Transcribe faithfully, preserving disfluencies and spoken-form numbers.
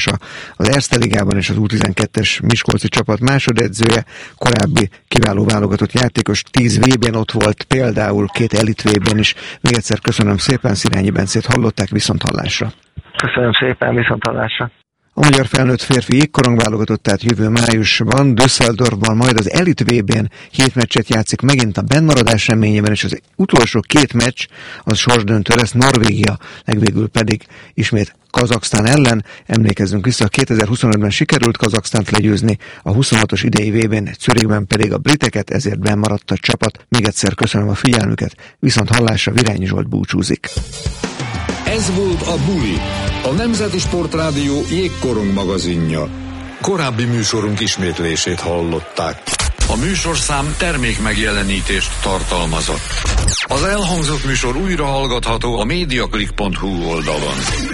az Erste Ligában és az U tizenkettes miskolci csapat másodedzője, korábbi kiváló válogatott játékos, tíz vé bén ott volt, például két elit vé bén is. Még egyszer köszönöm szépen, Szirányi Bencét hallották, viszonthallásra. Köszönöm szépen, viszonthallásra. A magyar felnőtt férfi jégkorong válogatott, tehát jövő májusban Düsseldorfban, majd az elit vé bén hét meccset játszik megint a bennmaradás reményében, és az utolsó két meccs az sorsdöntő lesz, Norvégia, legvégül pedig ismét Kazaksztán ellen. Emlékezzünk vissza, kétezer-huszonötben sikerült Kazaksztánt legyőzni, a huszonhatos idei vé bén Zürichben pedig a briteket, ezért bennmaradt a csapat. Még egyszer köszönöm a figyelmüket, viszont hallásra, Virányi Zsolt búcsúzik. Ez volt a Buli, a Nemzeti Sportrádió jégkorong magazinja. Korábbi műsorunk ismétlését hallották. A műsorszám termék megjelenítést tartalmazott. Az elhangzott műsor újra hallgatható a mediaclick pont hu oldalon.